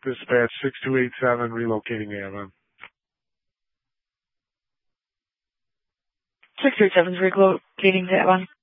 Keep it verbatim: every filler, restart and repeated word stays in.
Dispatch six two eight seven, relocating the Avon. six two eight seven is relocating the Avon.